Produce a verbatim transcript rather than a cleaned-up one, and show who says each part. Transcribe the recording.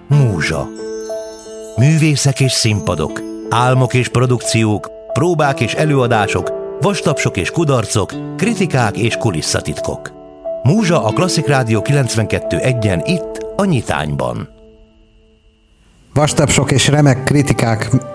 Speaker 1: Múzsa. Művészek és színpadok, álmok és produkciók, próbák és előadások, vastapsok és kudarcok, kritikák és kulisszatitkok. Múzsa a Klasszik Rádió kilencvenkettő egyen itt, a Nyitányban.
Speaker 2: Vastapsok és remek kritikák